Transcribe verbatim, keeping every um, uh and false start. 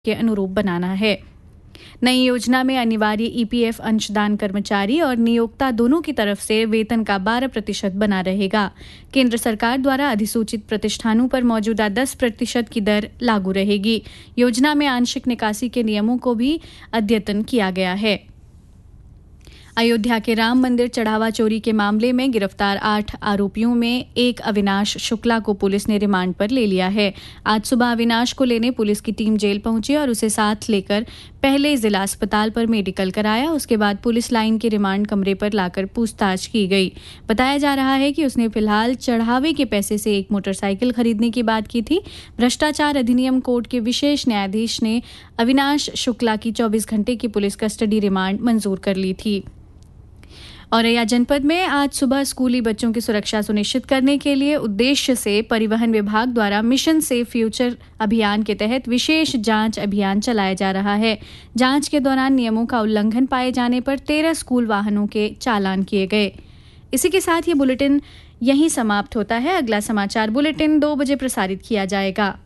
के अनुरूप बनाना है। नई योजना में अनिवार्य ईपीएफ अंशदान कर्मचारी और नियोक्ता दोनों की तरफ से वेतन का बारह प्रतिशत बना रहेगा। केंद्र सरकार द्वारा अधिसूचित प्रतिष्ठानों पर मौजूदा दस प्रतिशत की दर लागू रहेगी। योजना में आंशिक निकासी के नियमों को भी अद्यतन किया गया है। अयोध्या के राम मंदिर चढ़ावा चोरी के मामले में गिरफ्तार आठ आरोपियों में एक अविनाश शुक्ला को पुलिस ने रिमांड पर ले लिया है। आज सुबह अविनाश को लेने पुलिस की टीम जेल पहुंची और उसे साथ लेकर पहले जिला अस्पताल पर मेडिकल कराया। उसके बाद पुलिस लाइन के रिमांड कमरे पर लाकर पूछताछ की गई। बताया जा रहा है कि उसने फिलहाल चढ़ावे के पैसे से एक मोटरसाइकिल खरीदने की बात की थी। भ्रष्टाचार अधिनियम कोर्ट के विशेष न्यायाधीश ने अविनाश शुक्ला की चौबीस घंटे की पुलिस कस्टडी रिमांड मंजूर कर ली थी। औरैया जनपद में आज सुबह स्कूली बच्चों की सुरक्षा सुनिश्चित करने के लिए उद्देश्य से परिवहन विभाग द्वारा मिशन सेफ फ्यूचर अभियान के तहत विशेष जांच अभियान चलाया जा रहा है। जांच के दौरान नियमों का उल्लंघन पाए जाने पर तेरह स्कूल वाहनों के चालान किए गए। इसी के साथ ये बुलेटिन यहीं समाप्त होता है। अगला समाचार बुलेटिन दो बजे प्रसारित किया जाएगा।